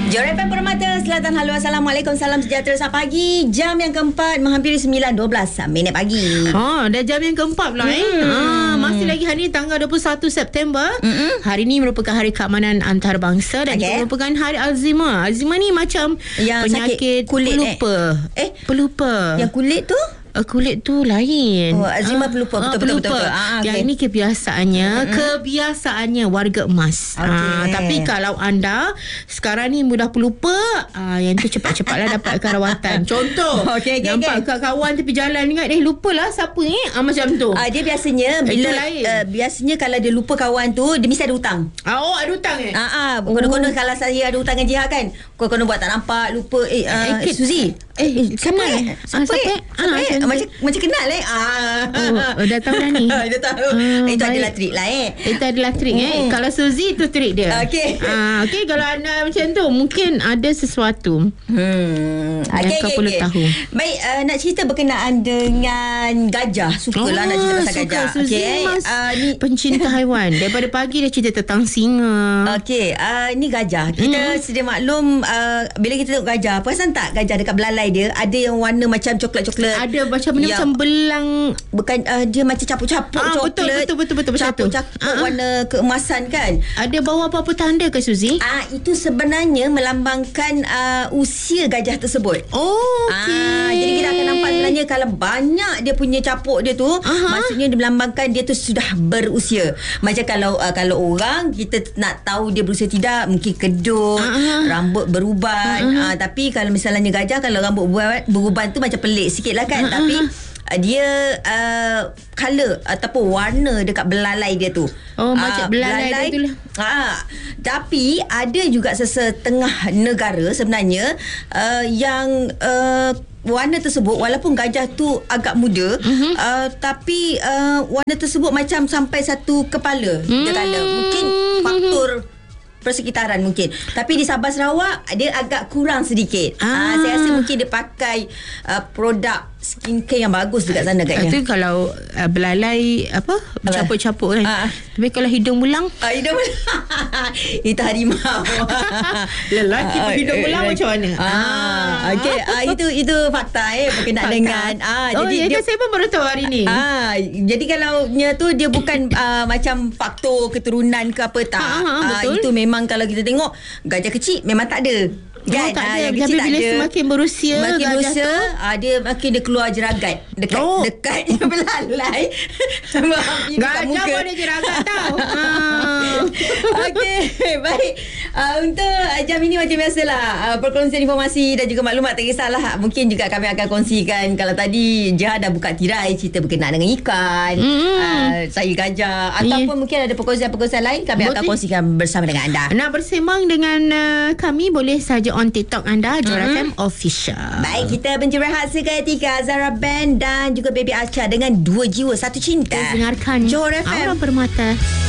Johor FM Permata Selatan. Halo, Assalamualaikum. Salam sejahtera. Selamat pagi. Jam yang keempat menghampiri 9.12 minit pagi. Dah jam yang keempat pula masih lagi hari ni tanggal 21 September. Hari ni merupakan hari keamanan antarabangsa dan juga merupakan hari Alzheimer. Alzheimer ni macam yang penyakit kulit pelupa. Pelupa. Yang kulit tu? Kulit tu lain. Alzheimer pelupa. Betul. Yang ini kebiasaannya warga emas. Tapi kalau anda sekarang ni mudah pelupa, yang tu cepat-cepatlah dapatkan rawatan. Contoh, nampak kawan tepi jalan ingat lupalah siapa ni, macam tu. Dia biasanya biasanya kalau dia lupa kawan tu, dia mesti ada hutang. Ada hutang Konon-konon kalau saya ada hutang dengan Jiha kan, konon buat tak nampak, lupa. Suzy, siapa? Macam kenal dah tahu dah ni. Dah tahu. Itu adalah trik lah Itu adalah trik Kalau Suzy itu trik dia. Okey, kalau anda macam tu mungkin ada sesuatu yang kau perlu tahu. Baik, nak cerita berkenaan dengan gajah. Sukalah nak cerita pasal gajah. Suzy ni pencinta haiwan. Daripada pagi dia cerita tentang singa. Ni gajah. Kita sedia maklum, bila kita tengok gajah, perasan tak gajah dekat belalai dia ada yang warna macam coklat-coklat. Ada macam benda macam belang. Bukan, dia macam capuk-capuk coklat. Betul. Capuk-capuk warna keemasan kan. Ada bawa apa-apa tanda ke Suzy? Itu sebenarnya melambangkan usia gajah tersebut. Jadi kita akan nampak sebenarnya kalau banyak dia punya capuk dia tu, maksudnya dia melambangkan dia tu sudah berusia. Macam kalau orang kita nak tahu dia berusia tidak, mungkin kedut, rambut beruban. Tapi kalau misalnya gajah, kalau rambut beruban tu macam pelik sikit lah kan. Tapi dia color ataupun warna dekat belalai dia tu. Macam belalai dia tu lah. Tapi ada juga sesetengah negara sebenarnya yang warna tersebut, walaupun gajah tu agak muda, tapi warna tersebut macam sampai satu kepala dia color. Mungkin faktor persekitaran mungkin. Tapi di Sabah Sarawak dia agak kurang sedikit. Saya rasa mungkin dia pakai produk skincare yang bagus dekat sana katnya. Itu kalau belalai bercapuk-capuk kan. Tapi kalau hidung belang, itu harimau. Lelaki pun hidung belang macam mana? Itu fakta berkenaan dengan jadi dia, saya pun baru tahu hari ni. Jadi kalau tu dia bukan macam faktor keturunan ke apa tak. Itu memang kalau kita tengok gajah kecil memang tak ada. Kan? Tak ada. Tapi bila semakin berusia dia makin dia keluar jeragat dekat belalai. Gajah pun ada jeragat tau. Baik. Untuk jam ini macam biasalah, perkongsian informasi dan juga maklumat, tak kisahlah. Mungkin juga kami akan kongsikan. Kalau tadi Jiha dah buka tirai cerita berkenaan dengan ikan, sayur gajah, ataupun mungkin ada perkongsian-perkongsian lain, kami akan kongsikan bersama dengan anda. Nak bersemang dengan kami boleh saja on TikTok anda, Johor FM Official. Baik, kita berrehat seketika. Zara Band dan juga Baby Acha dengan Dua Jiwa Satu Cinta. Dengarkan Johor FM Aura Permata.